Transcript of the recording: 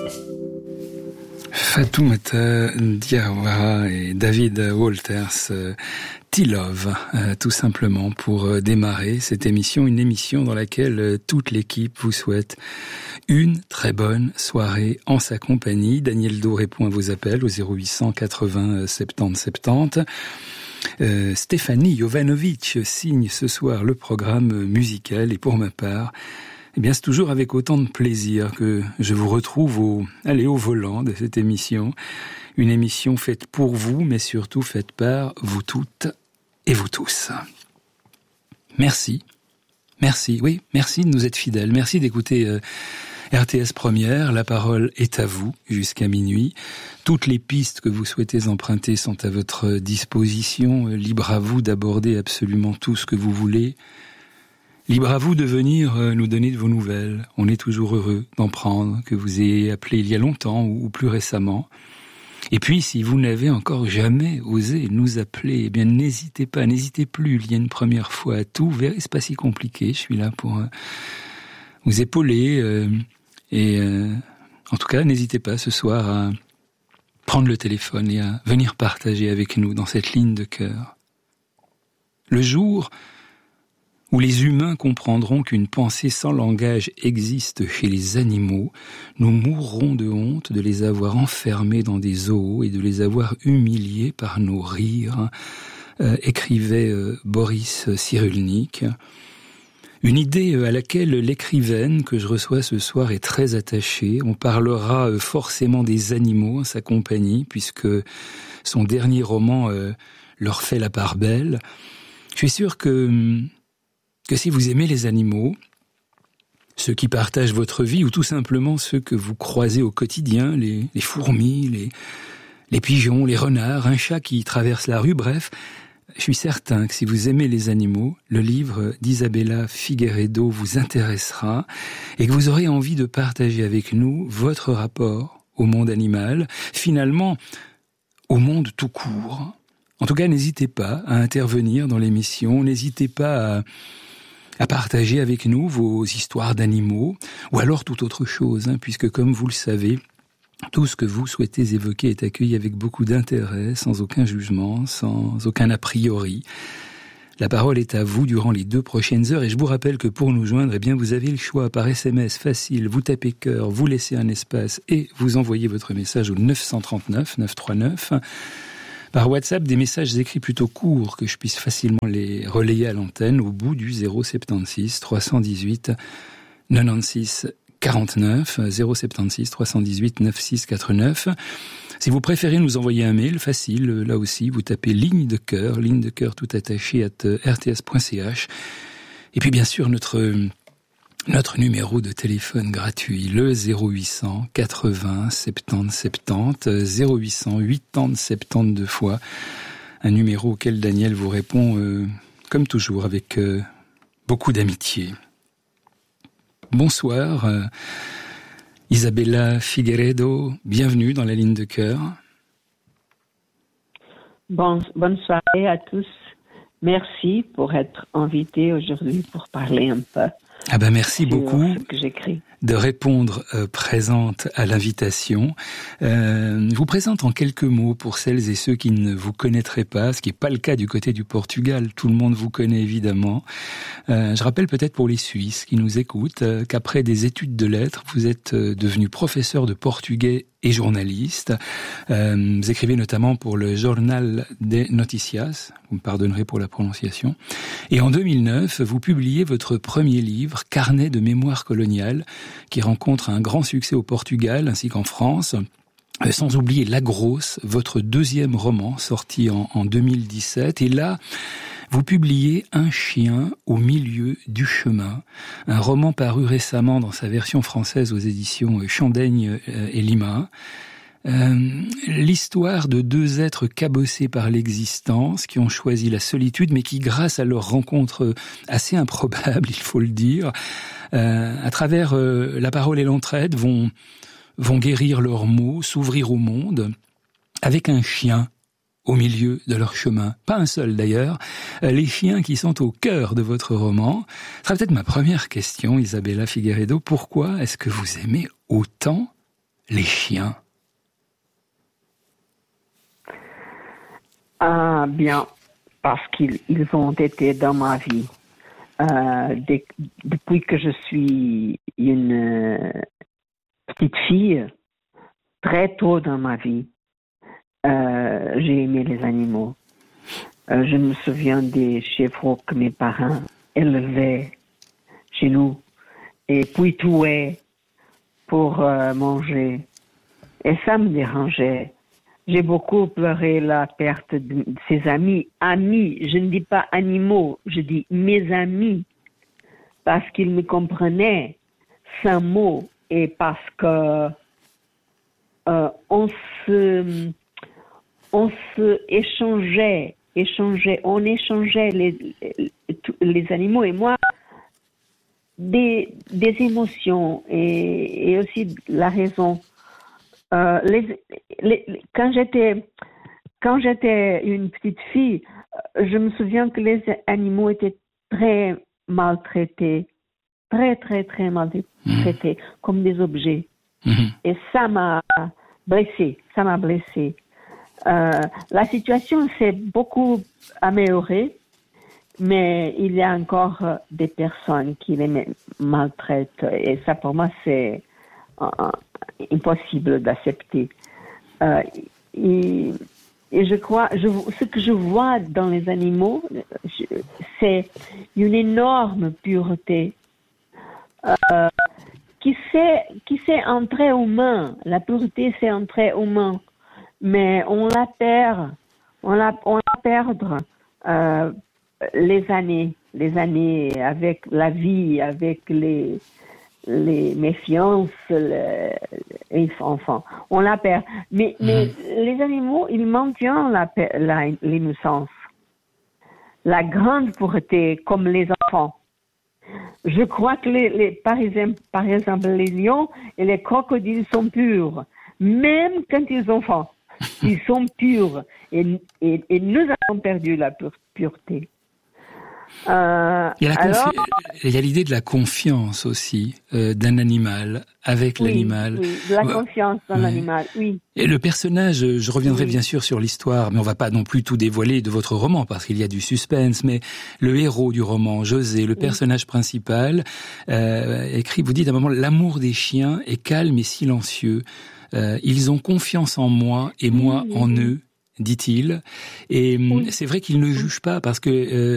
Fatoumata Diawara et David Walters, T-Love, tout simplement, pour démarrer cette émission, une émission dans laquelle toute l'équipe vous souhaite une très bonne soirée en sa compagnie. Daniel Do répond à vos appels au 0800 80 70 70. Stéphanie Jovanovic signe ce soir le programme musical et pour ma part, eh bien, c'est toujours avec autant de plaisir que je vous retrouve au volant de cette émission. Une émission faite pour vous, mais surtout faite par vous toutes et vous tous. Merci. Merci. Oui, merci de nous être fidèles. Merci d'écouter RTS Première. La parole est à vous jusqu'à minuit. Toutes les pistes que vous souhaitez emprunter sont à votre disposition. Libre à vous d'aborder absolument tout ce que vous voulez. Libre à vous de venir nous donner de vos nouvelles. On est toujours heureux d'en prendre, que vous ayez appelé il y a longtemps ou plus récemment. Et puis, si vous n'avez encore jamais osé nous appeler, eh bien, n'hésitez pas, n'hésitez plus. Il y a une première fois à tout. Vous verrez, c'est pas si compliqué. Je suis là pour vous épauler. En tout cas, n'hésitez pas ce soir à prendre le téléphone et à venir partager avec nous dans cette ligne de cœur. Le jour où les humains comprendront qu'une pensée sans langage existe chez les animaux, nous mourrons de honte de les avoir enfermés dans des zoos et de les avoir humiliés par nos rires, écrivait Boris Cyrulnik. Une idée à laquelle l'écrivaine que je reçois ce soir est très attachée. On parlera forcément des animaux en sa compagnie, puisque son dernier roman leur fait la part belle. Je suis sûr que si vous aimez les animaux, ceux qui partagent votre vie, ou tout simplement ceux que vous croisez au quotidien, les fourmis, les pigeons, les renards, un chat qui traverse la rue, bref, je suis certain que si vous aimez les animaux, le livre d'Isabella Figueiredo vous intéressera et que vous aurez envie de partager avec nous votre rapport au monde animal, finalement au monde tout court. En tout cas, n'hésitez pas à intervenir dans l'émission, n'hésitez pas à partager avec nous vos histoires d'animaux, ou alors toute autre chose, puisque comme vous le savez, tout ce que vous souhaitez évoquer est accueilli avec beaucoup d'intérêt, sans aucun jugement, sans aucun a priori. La parole est à vous durant les 2 prochaines heures, et je vous rappelle que pour nous joindre, eh bien, vous avez le choix par SMS facile, vous tapez cœur, vous laissez un espace, et vous envoyez votre message au 939 939. Par WhatsApp, des messages écrits plutôt courts, que je puisse facilement les relayer à l'antenne au bout du 076 318 96 49, 076 318 96 49. Si vous préférez nous envoyer un mail, facile, là aussi, vous tapez ligne de cœur tout attaché @rts.ch. Et puis bien sûr, notre numéro de téléphone gratuit, le 0800 80 70 70, 0800 80 72 fois, un numéro auquel Daniel vous répond, comme toujours, avec beaucoup d'amitié. Bonsoir, Isabella Figueiredo, bienvenue dans la ligne de cœur. Bonne soirée à tous. Merci pour être invité aujourd'hui pour parler un peu. Ah ben merci beaucoup que j'écris. De répondre présente à l'invitation. Je vous présente en quelques mots pour celles et ceux qui ne vous connaîtraient pas, ce qui n'est pas le cas du côté du Portugal. Tout le monde vous connaît évidemment. Je rappelle peut-être pour les Suisses qui nous écoutent qu'après des études de lettres, vous êtes devenu professeur de portugais et journaliste. Vous écrivez notamment pour le Jornal de Noticias, vous me pardonnerez pour la prononciation. Et en 2009, vous publiez votre premier livre, Carnet de mémoire coloniale, qui rencontre un grand succès au Portugal ainsi qu'en France. Sans oublier La Grosse, votre deuxième roman sorti en 2017. Et là, vous publiez Un chien au milieu du chemin, un roman paru récemment dans sa version française aux éditions Chandaigne et Lima. L'histoire de 2 êtres cabossés par l'existence, qui ont choisi la solitude, mais qui, grâce à leur rencontre assez improbable, il faut le dire, à travers la parole et l'entraide, vont guérir leurs maux, s'ouvrir au monde, avec un chien au milieu de leur chemin. Pas un seul d'ailleurs, les chiens qui sont au cœur de votre roman. Ce sera peut-être ma première question, Isabella Figueiredo. Pourquoi est-ce que vous aimez autant les chiens? Ah, bien, parce qu'ils ont été dans ma vie. Depuis que je suis une petite fille, très tôt dans ma vie, j'ai aimé les animaux. Je me souviens des chevreaux que mes parents élevaient chez nous et puis tuaient pour manger. Et ça me dérangeait. J'ai beaucoup pleuré la perte de ses amis. Amis, je ne dis pas animaux, je dis mes amis. Parce qu'ils me comprenaient sans mots et parce que on se échangeait les animaux et moi des émotions et aussi la raison. Quand j'étais une petite fille, je me souviens que les animaux étaient très maltraités, très maltraités, comme des objets. Et ça m'a blessée. La situation s'est beaucoup améliorée, mais il y a encore des personnes qui les maltraitent. Et ça, pour moi, c'est impossible d'accepter. Et je crois, ce que je vois dans les animaux, c'est une énorme pureté qui c'est un trait humain. La pureté, c'est un trait humain, mais on la perd, on la perdre les années avec la vie, avec les méfiances, les enfants. On la perd. Mais les animaux, ils maintiennent l'innocence. La grande pureté, comme les enfants. Je crois que par exemple, les lions et les crocodiles sont purs. Même quand ils ont faim. Ils sont purs. Et nous avons perdu la pureté. Il y a l'idée de la confiance aussi d'un animal avec l'animal. Oui, de la confiance dans l'animal, oui. Et le personnage, je reviendrai bien sûr sur l'histoire, mais on va pas non plus tout dévoiler de votre roman parce qu'il y a du suspense. Mais le héros du roman, José, le personnage principal, écrit, vous dites à un moment, l'amour des chiens est calme et silencieux. Ils ont confiance en moi et moi en eux, dit-il. Et c'est vrai qu'il ne juge pas parce que